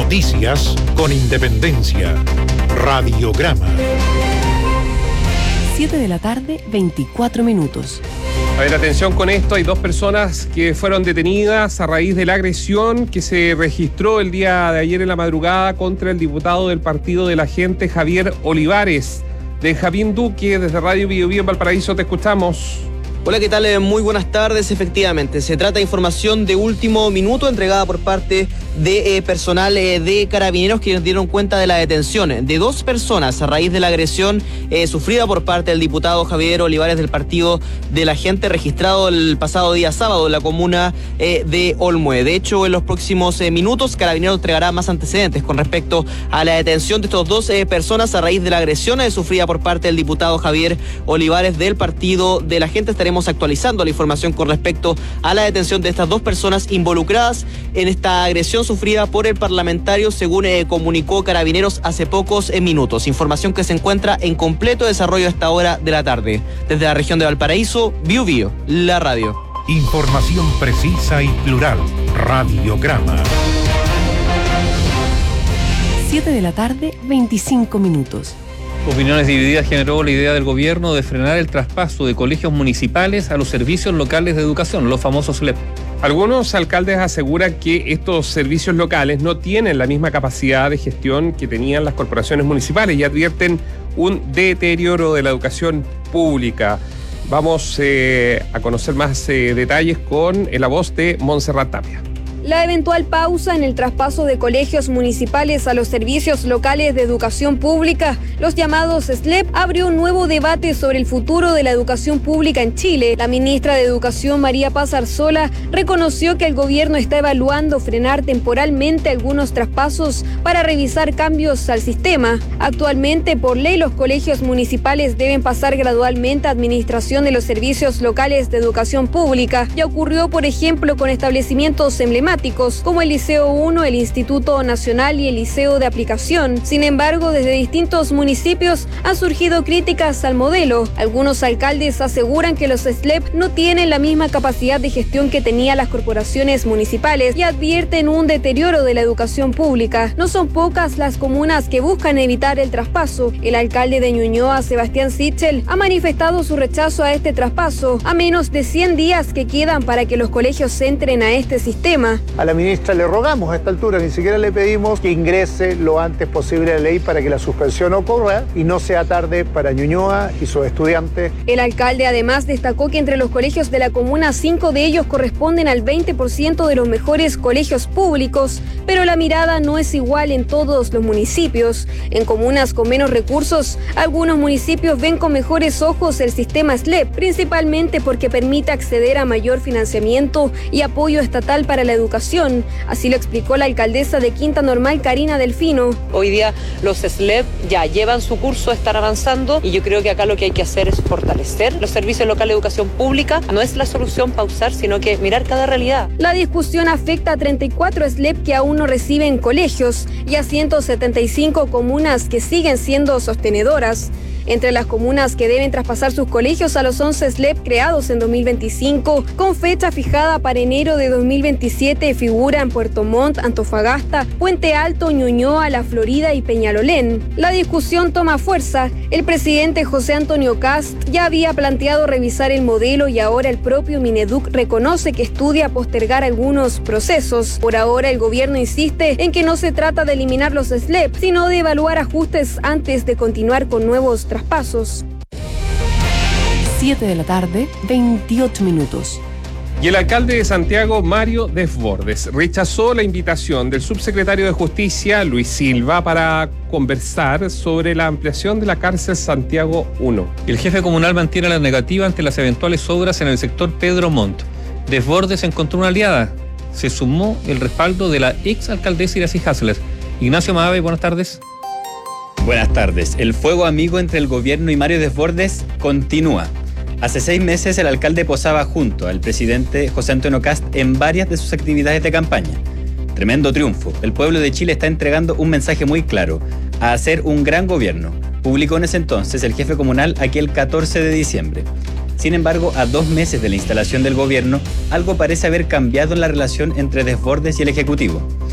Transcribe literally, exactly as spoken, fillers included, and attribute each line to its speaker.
Speaker 1: Noticias con independencia. Radiograma.
Speaker 2: siete de la tarde, veinticuatro minutos.
Speaker 3: A ver, atención con esto, hay dos personas que fueron detenidas a raíz de la agresión que se registró el día de ayer en la madrugada contra el diputado del Partido de la Gente, Javier Olivares. Benjamín Duque, desde Radio Bio Bio en Valparaíso, te escuchamos.
Speaker 4: Hola, ¿qué tal? Muy buenas tardes. Efectivamente, se trata de información de último minuto entregada por parte de eh, personal eh, de Carabineros, que nos dieron cuenta de la detención de dos personas a raíz de la agresión eh, sufrida por parte del diputado Javier Olivares del Partido de la Gente, registrado el pasado día sábado en la comuna eh, de Olmué. De hecho, en los próximos eh, minutos, Carabineros entregará más antecedentes con respecto a la detención de estas dos eh, personas a raíz de la agresión eh, sufrida por parte del diputado Javier Olivares del Partido de la Gente. Estaremos actualizando la información con respecto a la detención de estas dos personas involucradas en esta agresión sufrida por el parlamentario, según eh, comunicó Carabineros hace pocos eh, minutos. Información que se encuentra en completo desarrollo a esta hora de la tarde. Desde la región de Valparaíso, Bio Bio, la radio.
Speaker 1: Información precisa y plural. Radiograma.
Speaker 2: siete de la tarde, veinticinco minutos.
Speaker 5: Opiniones divididas generó la idea del gobierno de frenar el traspaso de colegios municipales a los servicios locales de educación, los famosos S L E P.
Speaker 3: Algunos alcaldes aseguran que estos servicios locales no tienen la misma capacidad de gestión que tenían las corporaciones municipales y advierten un deterioro de la educación pública. Vamos eh, a conocer más eh, detalles con la voz de Montserrat Tapia.
Speaker 6: La eventual pausa en el traspaso de colegios municipales a los servicios locales de educación pública, los llamados S L E P, abrió un nuevo debate sobre el futuro de la educación pública en Chile. La ministra de Educación, María Paz Arzola, reconoció que el gobierno está evaluando frenar temporalmente algunos traspasos para revisar cambios al sistema. Actualmente, por ley, los colegios municipales deben pasar gradualmente a administración de los servicios locales de educación pública. Ya ocurrió, por ejemplo, con establecimientos emblemáticos como el Liceo uno, el Instituto Nacional y el Liceo de Aplicación. Sin embargo, desde distintos municipios han surgido críticas al modelo. Algunos alcaldes aseguran que los S L E P no tienen la misma capacidad de gestión que tenían las corporaciones municipales y advierten un deterioro de la educación pública. No son pocas las comunas que buscan evitar el traspaso. El alcalde de Ñuñoa, Sebastián Sichel, ha manifestado su rechazo a este traspaso a menos de cien días que quedan para que los colegios entren a este sistema.
Speaker 7: A la ministra le rogamos a esta altura, ni siquiera le pedimos que ingrese lo antes posible a la ley para que la suspensión ocurra y no sea tarde para Ñuñoa y sus estudiantes.
Speaker 6: El alcalde además destacó que entre los colegios de la comuna, cinco de ellos corresponden al veinte por ciento de los mejores colegios públicos, pero la mirada no es igual en todos los municipios. En comunas con menos recursos, algunos municipios ven con mejores ojos el sistema S L E P, principalmente porque permite acceder a mayor financiamiento y apoyo estatal para la educación. Así lo explicó la alcaldesa de Quinta Normal, Karina Delfino.
Speaker 8: Hoy día los S L E P ya llevan su curso, están avanzando y yo creo que acá lo que hay que hacer es fortalecer los servicios locales de educación pública. No es la solución pausar, sino que mirar cada realidad.
Speaker 6: La discusión afecta a treinta y cuatro S L E P que aún no reciben colegios y a ciento setenta y cinco comunas que siguen siendo sostenedoras. Entre las comunas que deben traspasar sus colegios a los once S L E P creados en dos mil veinticinco, con fecha fijada para enero de dos mil veintisiete, figuran Puerto Montt, Antofagasta, Puente Alto, Ñuñoa, La Florida y Peñalolén. La discusión toma fuerza. El presidente José Antonio Kast ya había planteado revisar el modelo y ahora el propio Mineduc reconoce que estudia postergar algunos procesos. Por ahora, el gobierno insiste en que no se trata de eliminar los S L E P, sino de evaluar ajustes antes de continuar con nuevos traspasos.
Speaker 2: siete de la tarde, veintiocho minutos.
Speaker 3: Y el alcalde de Santiago, Mario Desbordes, rechazó la invitación del subsecretario de Justicia, Luis Silva, para conversar sobre la ampliación de la cárcel Santiago uno.
Speaker 5: El jefe comunal mantiene la negativa ante las eventuales obras en el sector Pedro Montt. Desbordes encontró una aliada. Se sumó el respaldo de la ex alcaldesa Iracy Hasler. Ignacio Maave, buenas tardes.
Speaker 9: Buenas tardes. El fuego amigo entre el gobierno y Mario Desbordes continúa. Hace seis meses el alcalde posaba junto al presidente José Antonio Kast en varias de sus actividades de campaña. Tremendo triunfo. El pueblo de Chile está entregando un mensaje muy claro: a hacer un gran gobierno, publicó en ese entonces el jefe comunal aquel catorce de diciembre. Sin embargo, a dos meses de la instalación del gobierno, algo parece haber cambiado en la relación entre Desbordes y el Ejecutivo.